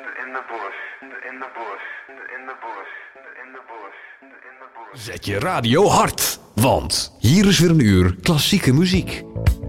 Zet je radio hard, want hier is weer een uur klassieke muziek.